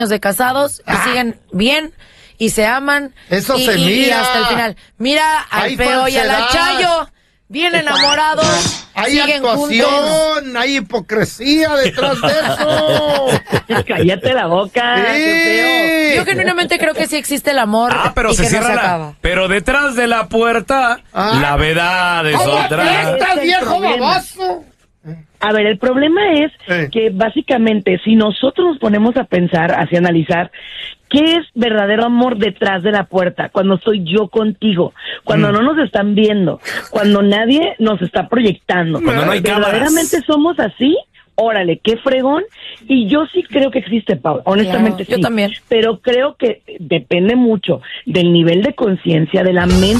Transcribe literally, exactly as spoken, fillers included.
de casados y Ah. siguen bien y se aman. Eso y, se y- mira. y hasta el final. Mira al Hay Feo y a la falsedad. Chayo, bien enamorados, Hay siguen actuación, juntos. hay hipocresía detrás de eso. Cállate la boca, Sí. qué feo. Yo genuinamente creo que sí existe el amor Ah, pero y se que no cierra se la... acaba. Pero detrás de la puerta, Ah. la verdad es ¿Cómo otra. apestas, Es el viejo problema. baboso? A ver, el problema es Eh. que básicamente si nosotros nos ponemos a pensar, así analizar, ¿qué es verdadero amor detrás de la puerta? Cuando estoy yo contigo, cuando Mm. no nos están viendo, cuando nadie nos está proyectando. Cuando no hay ¿Verdaderamente cámaras. somos así? Órale, qué fregón. Y yo sí creo que existe, Pau, honestamente Claro, yo sí. también. Pero creo que depende mucho del nivel de conciencia, de la mente